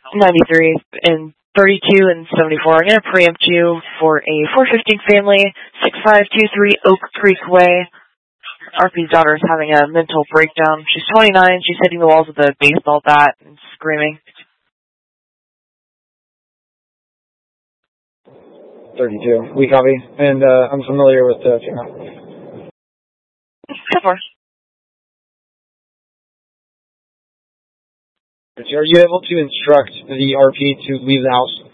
93 and 32 and 74. I'm going to preempt you for a 415 family, 6523 Oak Creek Way. RP's daughter is having a mental breakdown. She's 29. She's hitting the walls with a baseball bat and screaming. 32. We copy. And I'm familiar with the channel. So far. Are you able to instruct the RP to leave the house?